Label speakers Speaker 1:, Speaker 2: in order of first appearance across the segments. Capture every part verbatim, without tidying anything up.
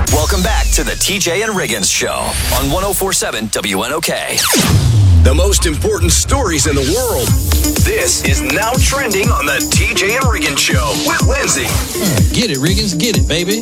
Speaker 1: Welcome back to the T J and Riggins Show on one oh four point seven W N O K.
Speaker 2: The most important stories in the world. This is Now Trending on the T J and Riggins Show with Lindsay.
Speaker 3: Uh, get it, Riggins. Get it, baby.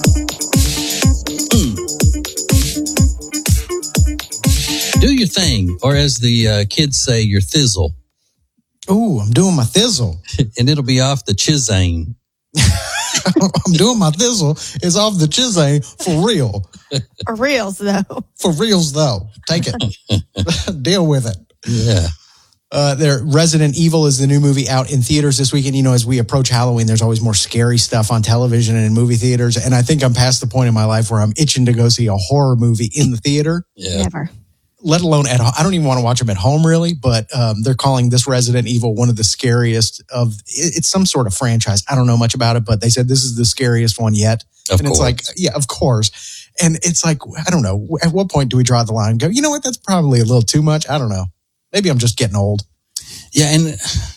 Speaker 3: Mm. Do your thing, or as the uh, kids say, your thizzle.
Speaker 4: Ooh, I'm doing my thizzle.
Speaker 3: And it'll be off the Chizane.
Speaker 4: I'm doing my thizzle. It's off the Chizane for real.
Speaker 5: For reals, though.
Speaker 4: For reals, though. Take it. Deal with it.
Speaker 3: Yeah.
Speaker 4: Uh, there, Resident Evil is the new movie out in theaters this weekend. You know, as we approach Halloween, there's always more scary stuff on television and in movie theaters. And I think I'm past the point in my life where I'm itching to go see a horror movie in the theater.
Speaker 3: Yeah.
Speaker 5: Never.
Speaker 4: Let alone at home. I don't even want to watch them at home, really. But um, they're calling this Resident Evil one of the scariest of. It's some sort of franchise. I don't know much about it, but they said this is the scariest one yet.
Speaker 3: Of
Speaker 4: and
Speaker 3: course.
Speaker 4: it's like, yeah, of course. And it's like, I don't know. At what point do we draw the line and go, you know what? That's probably a little too much. I don't know. Maybe I'm just getting old.
Speaker 3: Yeah, and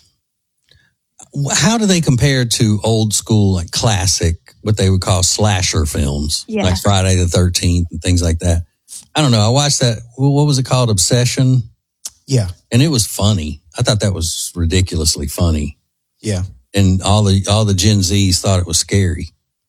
Speaker 3: how do they compare to old school, like classic, what they would call slasher films,
Speaker 5: Yeah.
Speaker 3: like Friday the thirteenth and things like that? I don't know. I watched that. What was it called? Obsession.
Speaker 4: Yeah.
Speaker 3: And it was funny. I thought that was ridiculously funny.
Speaker 4: Yeah.
Speaker 3: And all the all the Gen Zs thought it was scary.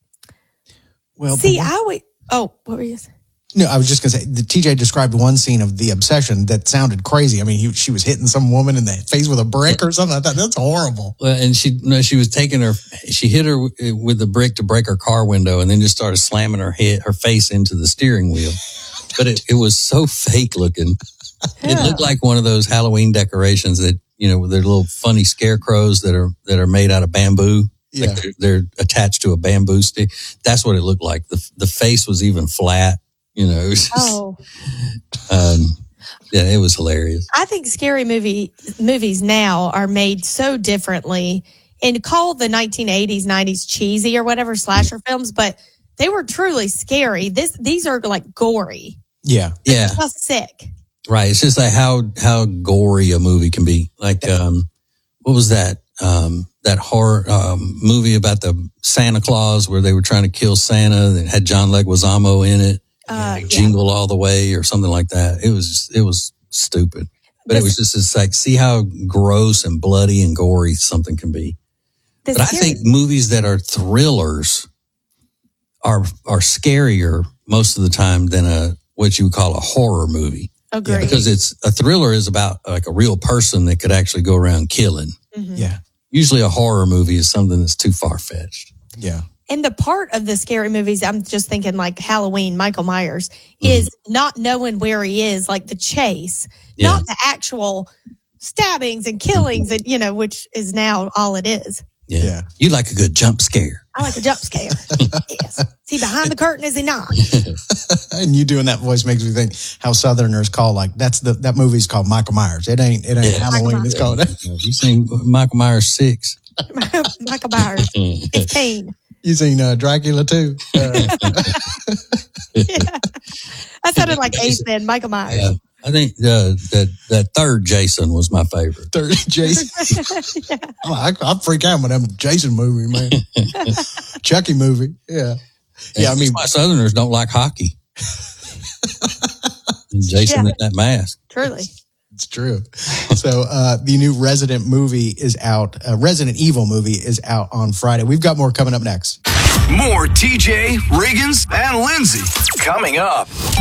Speaker 4: Well,
Speaker 5: See,
Speaker 4: but-
Speaker 5: I would. Oh, what were you saying?
Speaker 4: No, I was just going to say, the T J described one scene of The Obsession that sounded crazy. I mean, he, she was hitting some woman in the face with a brick or something. I thought, that's horrible.
Speaker 3: Well, and she no, she was taking her. She hit her with the brick to break her car window, and then just started slamming her head, her face into the steering wheel. But it, it was so fake looking. It looked like one of those Halloween decorations that, you know, they're little funny scarecrows that are that are made out of bamboo.
Speaker 4: Yeah.
Speaker 3: Like they're, they're attached to a bamboo stick. That's what it looked like. The the face was even flat. You know. It was just,
Speaker 5: Oh,
Speaker 3: um, yeah, it was hilarious.
Speaker 5: I think scary movie movies now are made so differently and called the nineteen eighties, nineties cheesy or whatever slasher films, but they were truly scary. This these are like gory,
Speaker 4: Yeah.
Speaker 3: Yeah.
Speaker 5: just sick.
Speaker 3: Right. It's just like how, how gory a movie can be. Like, um, what was that? Um, that horror, um, movie about the Santa Claus where they were trying to kill Santa that had John Leguizamo in it,
Speaker 5: Uh,
Speaker 3: like
Speaker 5: yeah.
Speaker 3: Jingle All the Way or something like that. It was, just, it was stupid, but it
Speaker 5: This-
Speaker 3: was just, it's like, see how gross and bloody and gory something can be.
Speaker 5: The
Speaker 3: But I
Speaker 5: scary-
Speaker 3: think movies that are thrillers are, are scarier most of the time than a, what you would call a horror movie.
Speaker 5: Agreed.
Speaker 3: Because it's a thriller is about like a real person that could actually go around killing.
Speaker 5: Mhm.
Speaker 4: Yeah.
Speaker 3: Usually a horror movie is something that's too far fetched.
Speaker 4: Yeah.
Speaker 5: And the part of the scary movies, I'm just thinking like Halloween, Michael Myers, is not knowing where he is, like the chase,
Speaker 3: Yeah.
Speaker 5: not the actual stabbings and killings, and you know, which is now all it is.
Speaker 3: Yeah.
Speaker 4: Yeah.
Speaker 3: You like a good jump scare.
Speaker 5: I like a jump scare. Yes. Is he behind the curtain? Is he not?
Speaker 4: And you doing that voice makes me think how Southerners call, like, that's the, that movie's called Michael Myers. It ain't, it ain't
Speaker 3: Yeah.
Speaker 4: Halloween. It's called,
Speaker 3: You seen Michael Myers six?
Speaker 5: Michael Myers, fifteen.
Speaker 4: you seen uh, Dracula too? Uh,
Speaker 5: Yeah. I sounded like Ace then, Michael Myers.
Speaker 3: Yeah. I think uh, that that third Jason was my favorite.
Speaker 4: third Jason.
Speaker 5: Yeah.
Speaker 4: Oh, I, I freak out with them Jason movie, man. Chucky movie. Yeah. Yeah. I mean,
Speaker 3: That's why Southerners don't like hockey. And Jason
Speaker 5: Yeah.
Speaker 3: in that mask.
Speaker 5: Truly.
Speaker 4: it's true. So, uh, the new Resident movie is out. Uh, Resident Evil movie is out on Friday. We've got more coming up next.
Speaker 2: More T J, Riggins, and Lindsay coming up.